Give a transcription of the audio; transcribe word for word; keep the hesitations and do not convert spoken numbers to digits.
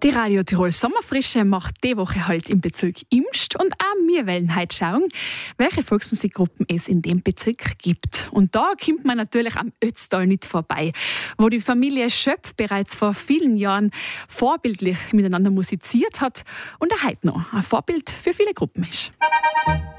Die Radio Tirol Sommerfrische macht diese Woche halt im Bezirk Imst und auch wir wollen heute schauen, welche Volksmusikgruppen es in dem Bezirk gibt. Und da kommt man natürlich am Ötztal nicht vorbei, wo die Familie Schöpf bereits vor vielen Jahren vorbildlich miteinander musiziert hat und auch heute noch ein Vorbild für viele Gruppen ist.